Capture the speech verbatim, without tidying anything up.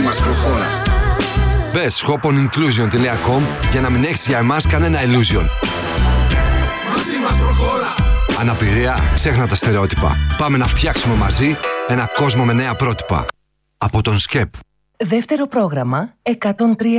μας προχώρα. Μπες shop-on-inclusion τελεία com για να μην έχεις για εμάς κανένα illusion. Μαζί μας προχώρα. Αναπηρία, ξέχνα τα στερεότυπα. Πάμε να φτιάξουμε μαζί ένα κόσμο με νέα πρότυπα. Από τον ΣΚΕΠ. Δεύτερο πρόγραμμα εκατόν τρία